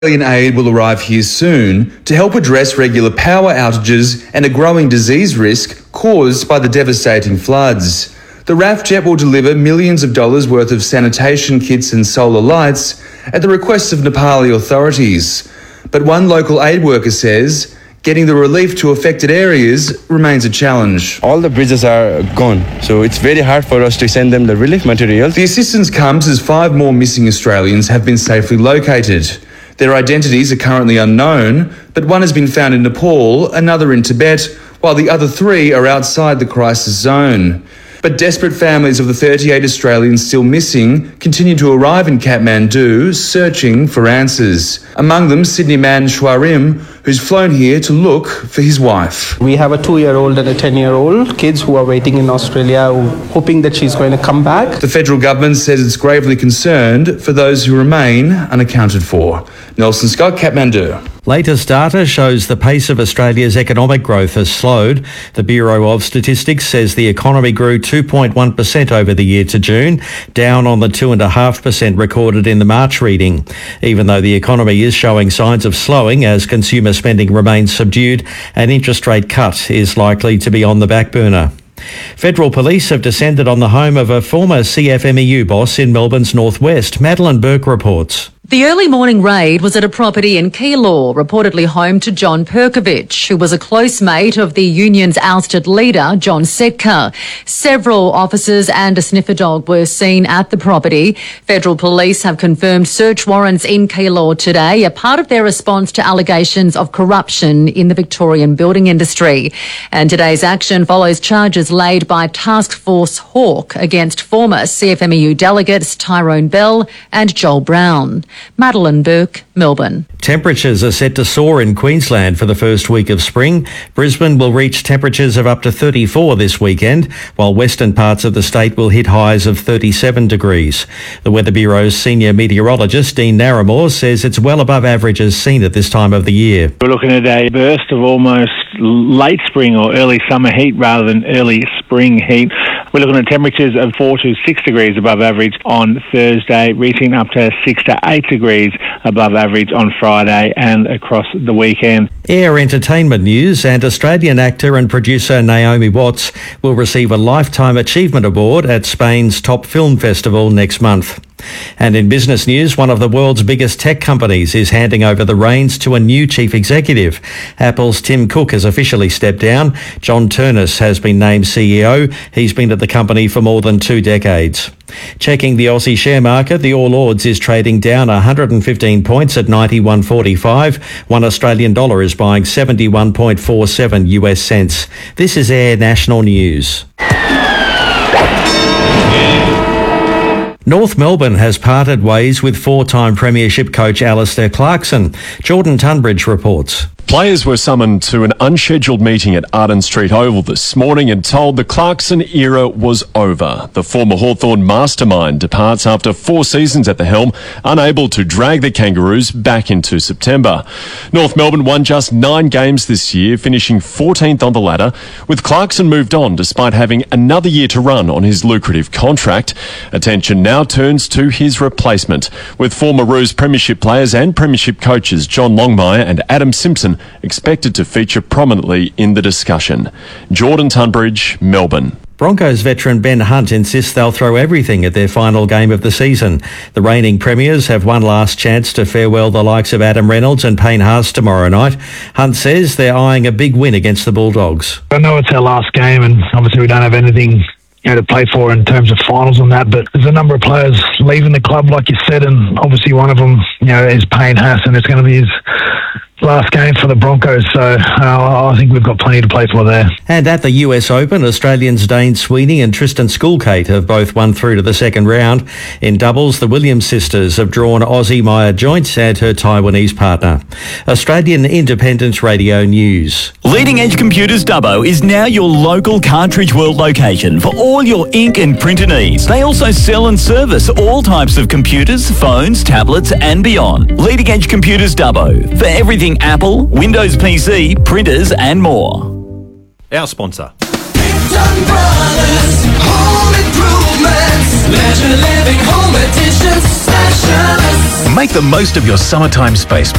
Australian aid will arrive here soon to help address regular power outages and a growing disease risk caused by the devastating floods. The RAF jet will deliver millions of dollars worth of sanitation kits and solar lights at the request of Nepali authorities. But one local aid worker says getting the relief to affected areas remains a challenge. All the bridges are gone, so it's very hard for us to send them the relief materials. The assistance comes as 5 more missing Australians have been safely located. Their identities are currently unknown, but one has been found in Nepal, another in Tibet, while the other 3 are outside the crisis zone. But desperate families of the 38 Australians still missing continue to arrive in Kathmandu, searching for answers. Among them, Sydney man Shwarim, who's flown here to look for his wife. We have a 2-year-old and a 10-year-old kids who are waiting in Australia, hoping that she's going to come back. The federal government says it's gravely concerned for those who remain unaccounted for. Nelson Scott, Kathmandu. Latest data shows the pace of Australia's economic growth has slowed. The Bureau of Statistics says the economy grew 2.1% over the year to June, down on the 2.5% recorded in the March reading. Even though the economy is showing signs of slowing as consumer spending remains subdued, an interest rate cut is likely to be on the back burner. Federal police have descended on the home of a former CFMEU boss in Melbourne's northwest. Madeline Burke reports. The early morning raid was at a property in Keilor, reportedly home to John Perkovich, who was a close mate of the union's ousted leader, John Setka. Several officers and a sniffer dog were seen at the property. Federal police have confirmed search warrants in Keilor today, a part of their response to allegations of corruption in the Victorian building industry. And today's action follows charges laid by Task Force Hawk against former CFMEU delegates Tyrone Bell and Joel Brown. Madeline Burke, Melbourne. Temperatures are set to soar in Queensland for the first week of spring. Brisbane will reach temperatures of up to 34 this weekend, while western parts of the state will hit highs of 37 degrees. The Weather Bureau's senior meteorologist, Dean Narramore, says it's well above averages seen at this time of the year. We're looking at a burst of almost late spring or early summer heat rather than early spring heat. We're looking at temperatures of 4 to 6 degrees above average on Thursday, reaching up to 6 to 8 degrees above average on Friday and across the weekend. Air entertainment news, and Australian actor and producer Naomi Watts will receive a Lifetime Achievement Award at Spain's top film festival next month. And in business news, one of the world's biggest tech companies is handing over the reins to a new chief executive. Apple's Tim Cook has officially stepped down. John Turnus has been named CEO. He's been at the company for more than 2 decades. Checking the Aussie share market, the All Ords is trading down 115 points at 91.45. 1 Australian dollar is buying 71.47 US cents. This is Air National News. North Melbourne has parted ways with 4-time premiership coach Alistair Clarkson. Jordan Tunbridge reports. Players were summoned to an unscheduled meeting at Arden Street Oval this morning and told the Clarkson era was over. The former Hawthorn mastermind departs after 4 seasons at the helm, unable to drag the Kangaroos back into September. North Melbourne won just 9 games this year, finishing 14th on the ladder, with Clarkson moved on despite having another year to run on his lucrative contract. Attention now turns to his replacement, with former Roos premiership players and premiership coaches John Longmire and Adam Simpson expected to feature prominently in the discussion. Jordan Tunbridge, Melbourne. Broncos veteran Ben Hunt insists they'll throw everything at their final game of the season. The reigning premiers have one last chance to farewell the likes of Adam Reynolds and Payne Haas tomorrow night. Hunt says they're eyeing a big win against the Bulldogs. I know it's our last game and obviously we don't have anything to play for in terms of finals and that, but there's a number of players leaving the club, like you said, and obviously one of them, is Payne Haas, and it's going to be his last game for the Broncos, so I think we've got plenty to play for there. And at the US Open, Australians Dane Sweeney and Tristan Schoolkate have both won through to the second round. In doubles, the Williams sisters have drawn Aussie Maya Joints and her Taiwanese partner. Australian Independent Radio News. Leading Edge Computers Dubbo is now your local Cartridge World location for all your ink and printer needs. They also sell and service all types of computers, phones, tablets and beyond. Leading Edge Computers Dubbo for everything Apple, Windows PC, printers and more. Our sponsor. Brothers, Home Improvements, Leisure Living Home Edition Specialists. Make the most of your summertime space